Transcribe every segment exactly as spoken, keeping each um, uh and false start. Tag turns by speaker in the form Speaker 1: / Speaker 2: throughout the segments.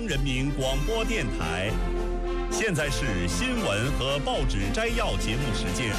Speaker 1: 人民广播电台。现在是新闻和报纸摘要节目时间。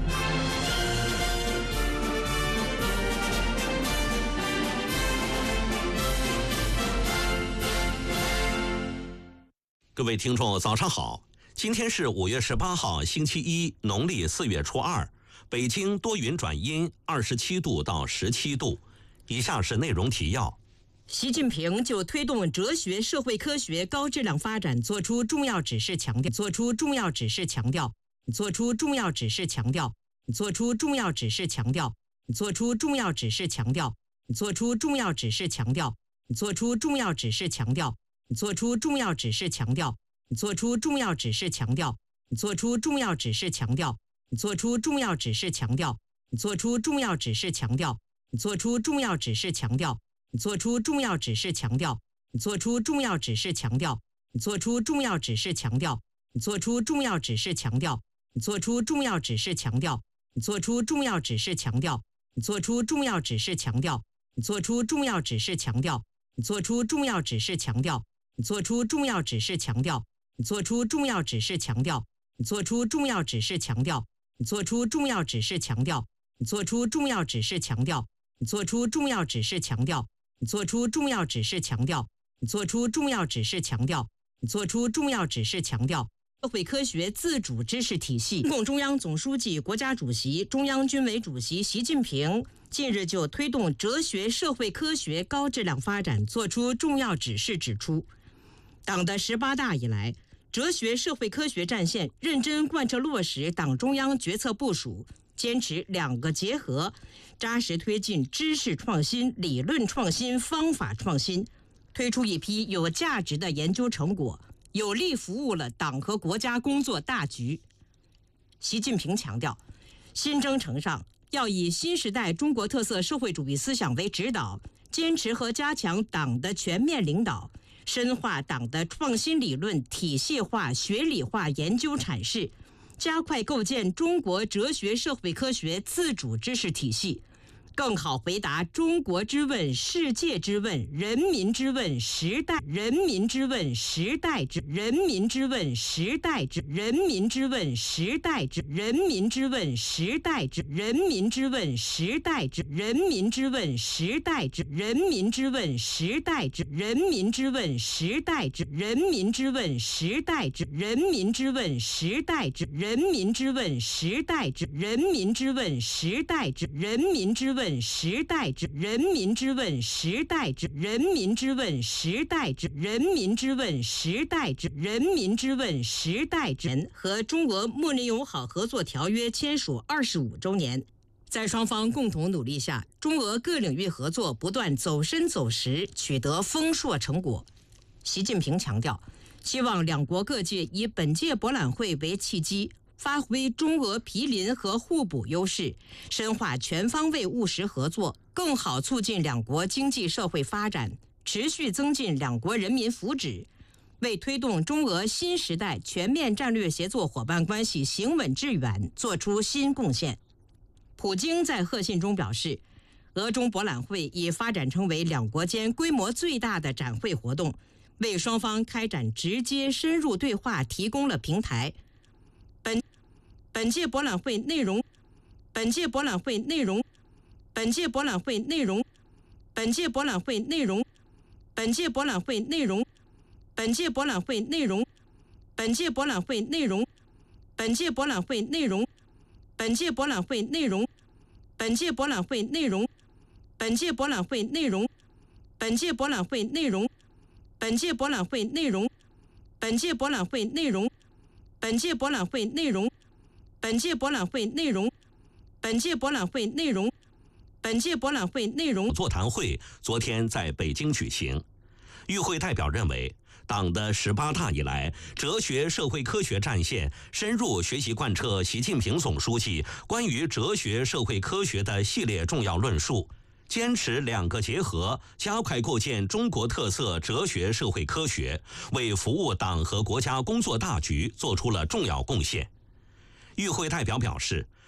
Speaker 2: 各位听众，早上好！今天是五月十八号，星期一，农历四月初二。北京多云转阴，二十七度到十七度。以下是内容提要。
Speaker 3: 习近平就推动哲学社会科学高质量发展作出重要指示强调，作出重要指示强调，作出重要指示强调，作出重要指示强调，作出重要指示强调，作出重要指示强调，作出重要指示强调，作出重要指示强调，作出重要指示强调，作出重要指示强调，作出重要指示强调，作出重要指示强调，作出重要指示强调。作出重要指示强调，作出重要指示强调，作出重要指示强调，作出重要指示强调，作出重要指示强调，作出重要指示强调，作出重要指示强调，作出重要指示强调，作出重要指示强调，作出重要指示强调，作出重要指示强调，作出重要指示强调，作出重要指示强调，作出重要指示强调，作出重要指示强调。作出重要指示强调，作出重要指示强调，作出重要指示强调。社会科学自主知识体系。中共中央总书记、国家主席、中央军委主席习近平近日就推动哲学社会科学高质量发展作出重要指示，指出，党的十八大以来，哲学社会科学战线认真贯彻落实党中央决策部署，坚持两个结合，扎实推进知识创新、理论创新、方法创新，推出一批有价值的研究成果，有力服务了党和国家工作大局。习近平强调，新征程上要以新时代中国特色社会主义思想为指导，坚持和加强党的全面领导，深化党的创新理论体系化、学理化研究阐释，加快构建中国哲学社会科学自主知识体系，更好回答中国之问、世界之问、人民之问、时代人民之问、时代之人民之问、时代之人民之问、时代之人民之问、时代之人民之问、时代之人民之问、时代之人民之问、时代之人民之问、时代之人民之问、时代之人民之问、时代之人民之问、时代之人民之问、时代之人民之问。时代之人民之问，时代之人民之问，时代之人民之问，时代之人民之问，时代之人和中俄睦邻友好合作条约签署二十五周年，在双方共同努力下，中俄各领域合作不断走深走实，取得丰硕成果。习近平强调，希望两国各界以本届博览会为契机，发挥中俄毗邻和互补优势，深化全方位务实合作，更好促进两国经济社会发展，持续增进两国人民福祉，为推动中俄新时代全面战略协作伙伴关系行稳致远做出新贡献。普京在贺信中表示，俄中博览会已发展成为两国间规模最大的展会活动，为双方开展直接深入对话提供了平台。本本届博览会内容，本届博览会内容，本届博览会内容，本届博览会内容，本届博览会内容，本届博览会内容，本届博览会内容，本届博览会内容，本届博览会内容，本届博览会内容，本届博览会内容，本届博览会内容，本届博览会内容，本届博览会内容。本届博览会内容，本届博览会内容，本届博览会内容，本届博览会内容
Speaker 2: 座谈会昨天在北京举行。与会代表认为，党的十八大以来，哲学社会科学战线深入学习贯彻习近平总书记关于哲学社会科学的系列重要论述，坚持两个结合，加快构建中国特色哲学社会科学，为服务党和国家工作大局做出了重要贡献。与会代表表示，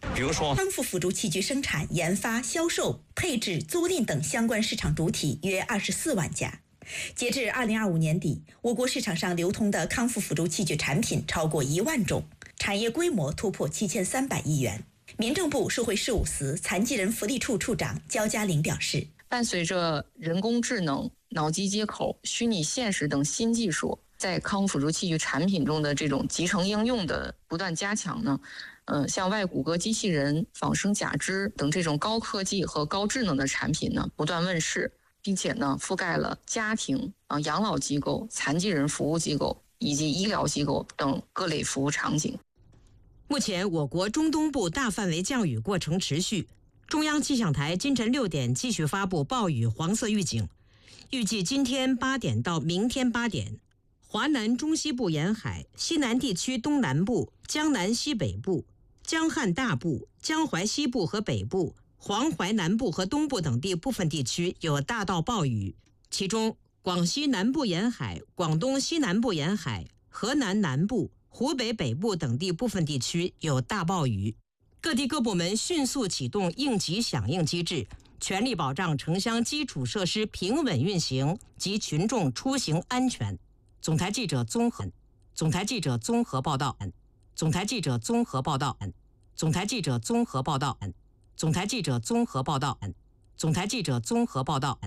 Speaker 2: 比如说，
Speaker 4: 康复辅助器具生产、研发、销售、配置、租赁等相关市场主体约二十四万家。截至二零二五年底，我国市场上流通的康复辅助器具产品超过一万种，产业规模突破七千三百亿元。民政部社会事务司残疾人福利处处长焦嘉玲表示，
Speaker 5: 伴随着人工智能、脑机接口、虚拟现实等新技术在康复辅助器具产品中的这种集成应用的不断加强呢，呃，像外骨骼机器人、仿生假肢等这种高科技和高智能的产品呢不断问世，并且呢覆盖了家庭、啊养老机构、残疾人服务机构以及医疗机构等各类服务场景。
Speaker 3: 目前，我国中东部大范围降雨过程持续，中央气象台今晨六点继续发布暴雨黄色预警，预计今天八点到明天八点，华南中西部沿海、西南地区东南部、江南西北部、江汉大部、江淮西部和北部、黄淮南部和东部等地部分地区有大到暴雨，其中广西南部沿海、广东西南部沿海、河南南部、湖北北部等地部分地区有大暴雨。各地各部门迅速启动应急响应机制，全力保障城乡基础设施平稳运行及群众出行安全。总台记者综合总台记者综合报道总台记者综合报道总台记者综合报道总台记者综合报道总台记者综合报道